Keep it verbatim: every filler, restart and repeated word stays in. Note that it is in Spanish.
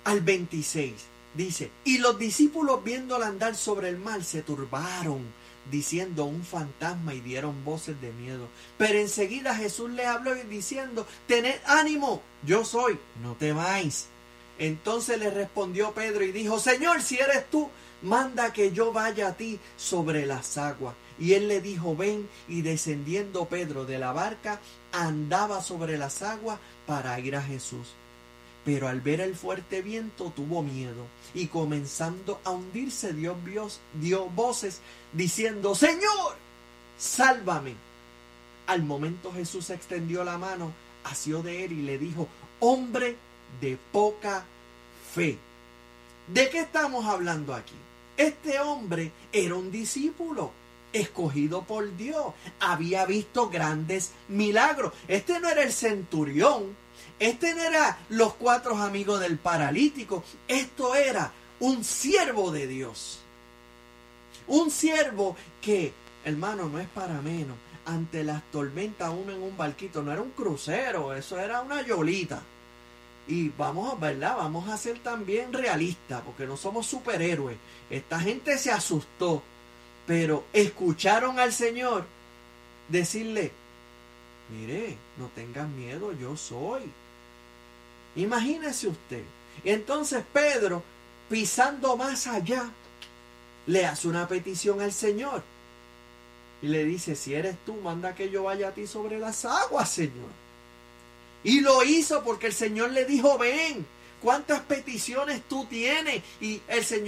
al veintiséis, dice, y los discípulos viéndola andar sobre el mar se turbaron, diciendo un fantasma, y dieron voces de miedo. Pero enseguida Jesús les habló diciendo, tened ánimo, yo soy, no temáis. Entonces le respondió Pedro y dijo, Señor, si eres tú, manda que yo vaya a ti sobre las aguas. Y él le dijo, ven, y descendiendo Pedro de la barca, andaba sobre las aguas para ir a Jesús. Pero al ver el fuerte viento tuvo miedo, y comenzando a hundirse dio, dio voces diciendo, Señor, sálvame. Al momento Jesús extendió la mano, asió de él y le dijo, hombre de poca fe. ¿De qué estamos hablando aquí? Este hombre era un discípulo escogido por Dios. Había visto grandes milagros. Este no era el centurión. Este no era los cuatro amigos del paralítico. Esto era un siervo de Dios. Un siervo que, hermano, no es para menos. Ante las tormentas, uno en un barquito, no era un crucero, eso era una yolita. Y vamos a, ¿verdad? Vamos a ser también realistas, porque no somos superhéroes. Esta gente se asustó, pero escucharon al Señor decirle, mire, no tengas miedo, yo soy. Imagínese usted. Entonces Pedro, pisando más allá, le hace una petición al Señor. Y le dice, si eres tú, manda que yo vaya a ti sobre las aguas, Señor. Y lo hizo porque el Señor le dijo, ven, ¿cuántas peticiones tú tienes? Y el Señor